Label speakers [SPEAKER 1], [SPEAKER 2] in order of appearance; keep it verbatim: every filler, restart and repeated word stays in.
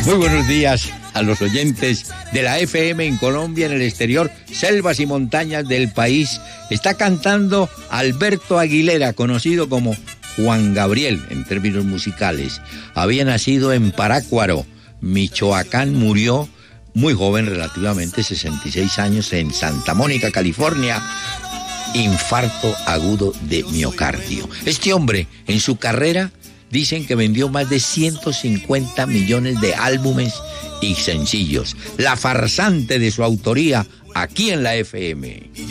[SPEAKER 1] Muy buenos días a los oyentes de la F M en Colombia, en el exterior, selvas y montañas del país. Está cantando Alberto Aguilera, conocido como Juan Gabriel en términos musicales. Había nacido en Parácuaro, Michoacán, murió muy joven relativamente, sesenta y seis años, en Santa Mónica, California. Infarto agudo de miocardio. Este hombre, en su carrera, dicen que vendió más de ciento cincuenta millones de álbumes y sencillos. La farsante de su autoría, aquí en la F M.